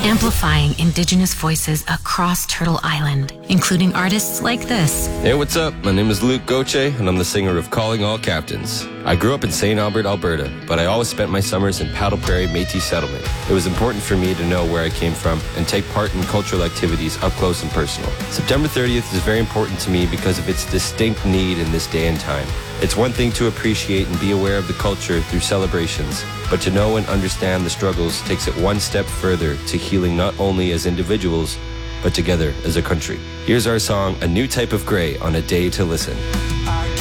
amplifying Indigenous voices across Turtle Island, including artists like this. Hey, what's up? My name is Luke Goche, and I'm the singer of Calling All Captains. I grew up in St. Albert, Alberta, but I always spent my summers in Paddle Prairie Métis Settlement. It was important for me to know where I came from and take part in cultural activities up close and personal. September 30th is very important to me because of its distinct need in this day and time. It's one thing to appreciate and be aware of the culture through celebrations, but to know and understand the struggles takes it one step further to healing not only as individuals, but together as a country. Here's our song, A New Type of Grey, on A Day to Listen.